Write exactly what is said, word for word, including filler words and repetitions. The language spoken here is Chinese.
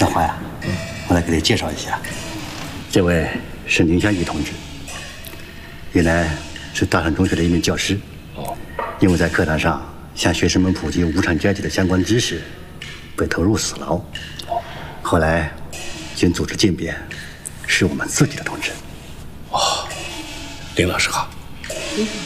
大华呀，我来给你介绍一下，这位是宁香玉同志，原来是大山中学的一名教师。哦，因为在课堂上向学生们普及无产阶级的相关知识，被投入死牢。哦，后来经组织竞变，是我们自己的同志。 哦，林老师好。